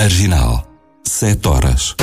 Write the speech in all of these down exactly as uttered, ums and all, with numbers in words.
Marginal, sete horas.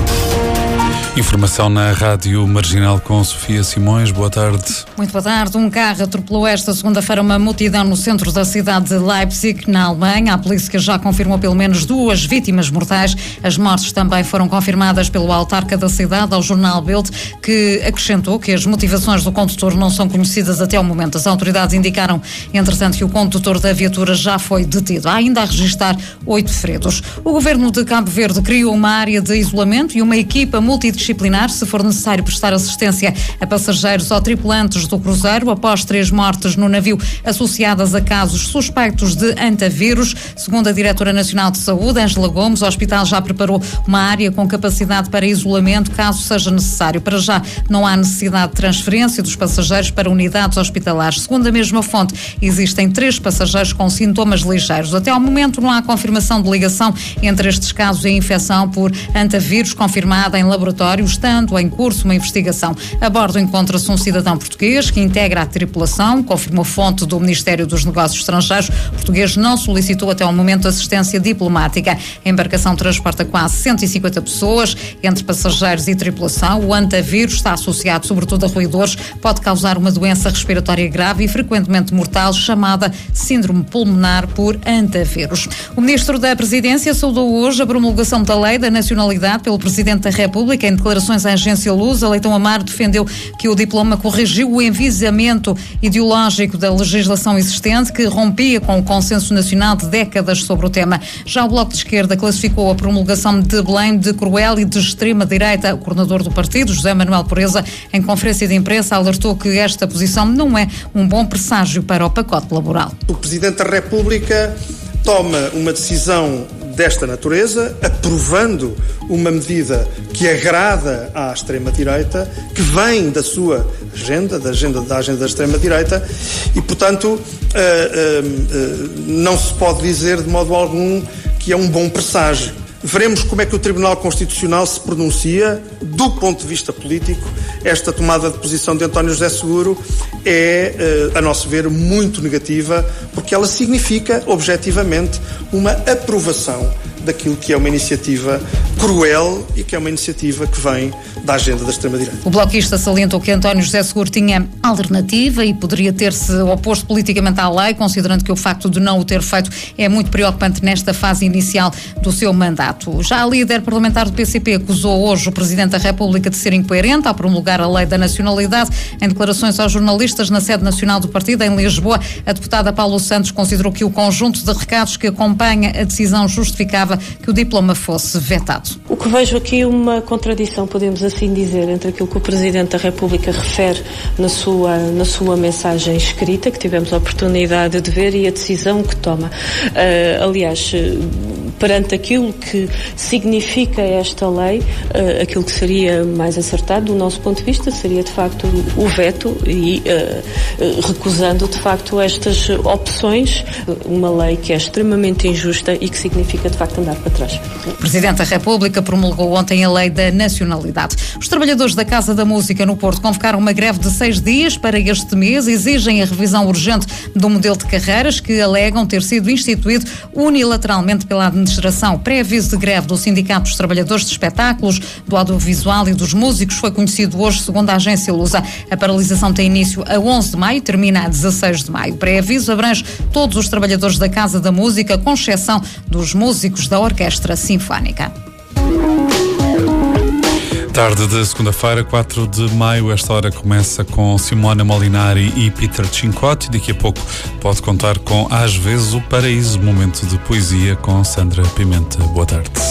Informação na Rádio Marginal com Sofia Simões. Boa tarde. Muito boa tarde. Um carro atropelou esta segunda-feira uma multidão no centro da cidade de Leipzig, na Alemanha. A polícia já confirmou pelo menos duas vítimas mortais. As mortes também foram confirmadas pelo autarca da cidade ao jornal Bild, que acrescentou que as motivações do condutor não são conhecidas até o momento. As autoridades indicaram, entretanto, que o condutor da viatura já foi detido. Há ainda a registrar oito feridos. O governo de Cabo Verde criou uma área de isolamento e uma equipa multidisciplinar disciplinar, se for necessário prestar assistência a passageiros ou tripulantes do cruzeiro, após três mortes no navio associadas a casos suspeitos de antavírus. Segundo a Diretora Nacional de Saúde, Ângela Gomes, o hospital já preparou uma área com capacidade para isolamento, caso seja necessário. Para já, não há necessidade de transferência dos passageiros para unidades hospitalares. Segundo a mesma fonte, existem três passageiros com sintomas ligeiros. Até ao momento, não há confirmação de ligação entre estes casos e a infecção por antavírus confirmada em laboratório, estando em curso uma investigação. A bordo encontra-se um cidadão português que integra a tripulação, confirmou fonte do Ministério dos Negócios Estrangeiros. O português não solicitou até ao momento assistência diplomática. A embarcação transporta quase cento e cinquenta pessoas, entre passageiros e tripulação. O antavírus está associado sobretudo a roedores, pode causar uma doença respiratória grave e frequentemente mortal, chamada síndrome pulmonar por antavírus. O Ministro da Presidência saudou hoje a promulgação da Lei da Nacionalidade pelo Presidente da República. Em declarações à agência Lusa, Leitão Amaro defendeu que o diploma corrigiu o enviesamento ideológico da legislação existente, que rompia com o consenso nacional de décadas sobre o tema. Já o Bloco de Esquerda classificou a promulgação de Belém de cruel e de extrema-direita. O coordenador do partido, José Manuel Pureza, em conferência de imprensa, alertou que esta posição não é um bom presságio para o pacote laboral. O Presidente da República toma uma decisão desta natureza, aprovando uma medida que agrada à extrema-direita, que vem da sua agenda, da agenda da, agenda da extrema-direita, e, portanto, uh, uh, uh, não se pode dizer de modo algum que é um bom presságio. Veremos como é que o Tribunal Constitucional se pronuncia. Do ponto de vista político, esta tomada de posição de António José Seguro é, a nosso ver, muito negativa, porque ela significa, objetivamente, uma aprovação daquilo que é uma iniciativa cruel e que é uma iniciativa que vem da agenda da extrema-direita. O bloquista salientou que António José Seguro tinha alternativa e poderia ter-se oposto politicamente à lei, considerando que o facto de não o ter feito é muito preocupante nesta fase inicial do seu mandato. Já a líder parlamentar do P C P acusou hoje o Presidente da República de ser incoerente ao promulgar a Lei da Nacionalidade. Em declarações aos jornalistas na sede nacional do partido, em Lisboa, a deputada Paula Santos considerou que o conjunto de recados que acompanha a decisão justificava que o diploma fosse vetado. O que vejo aqui uma contradição, podemos assim dizer, entre aquilo que o Presidente da República refere na sua, na sua mensagem escrita, que tivemos a oportunidade de ver, e a decisão que toma. Uh, aliás, perante aquilo que significa esta lei, uh, aquilo que seria mais acertado, do nosso ponto de vista, seria de facto o veto e uh, recusando de facto estas opções, uma lei que é extremamente injusta e que significa de facto andar para trás. O Presidente da República promulgou ontem a Lei da Nacionalidade. Os trabalhadores da Casa da Música no Porto convocaram uma greve de seis dias para este mês, exigem a revisão urgente do modelo de carreiras que alegam ter sido instituído unilateralmente pela administração. Pré-aviso de greve do Sindicato dos Trabalhadores de Espetáculos, do Audiovisual e dos Músicos foi conhecido hoje, segundo a agência Lusa. A paralisação tem início a onze de maio e termina a dezasseis de maio. O pré-aviso abrange todos os trabalhadores da Casa da Música, com exceção dos músicos da Orquestra Sinfónica. Tarde de segunda-feira, quatro de maio, esta hora começa com Simona Molinari e Peter Cincotti. Daqui a pouco pode contar com Às vezes o Paraíso, momento de poesia com Sandra Pimenta. Boa tarde.